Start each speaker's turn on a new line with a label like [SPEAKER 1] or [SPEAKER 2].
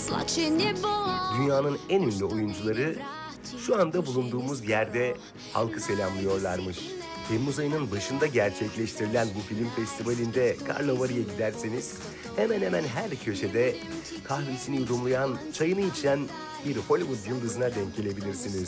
[SPEAKER 1] Dünyanın en ünlü oyuncuları şu anda bulunduğumuz yerde halkı selamlıyorlarmış. Temmuz ayının başında gerçekleştirilen bu film festivalinde Karlovari'ye giderseniz hemen hemen her köşede kahvesini yudumlayan, çayını içen bir Hollywood yıldızına denk gelebilirsiniz.